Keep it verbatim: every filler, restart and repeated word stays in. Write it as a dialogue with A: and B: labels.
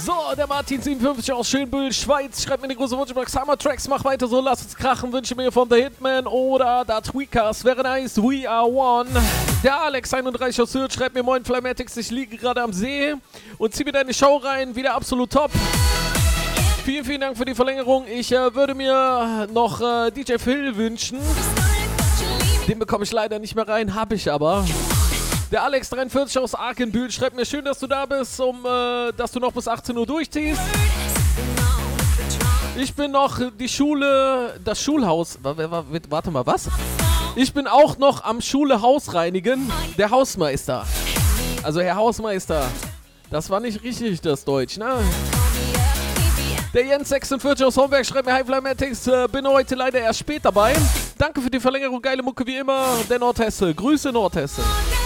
A: So, der Martin siebenundfünfzig aus Schönbühl, Schweiz, schreibt mir eine große Wunschbox. Summer Tracks, mach weiter so, lass uns krachen, wünsche mir von The Hitman oder da Tweakers, wäre nice, we are one. Der Alex einunddreißig aus Sylt schreibt mir, moin Flamatics, ich liege gerade am See und zieh mir deine Show rein, wieder absolut top. Vielen, vielen Dank für die Verlängerung. Ich äh, würde mir noch äh, D J Phil wünschen. Den bekomme ich leider nicht mehr rein, habe ich aber. Der Alex dreiundvierzig aus Arkenbühl schreibt mir, schön, dass du da bist, um, äh, dass du noch bis achtzehn Uhr durchziehst. Ich bin noch die Schule, das Schulhaus, warte mal, was? Ich bin auch noch am Schule Haus reinigen, der Hausmeister. Also Herr Hausmeister, das war nicht richtig, das Deutsch, ne? Der Jens sechsundvierzig aus Homberg schreibt mir, hi Flamatics, äh, bin heute leider erst spät dabei. Danke für die Verlängerung, geile Mucke wie immer, der Nordhesse, Grüße Nordhesse.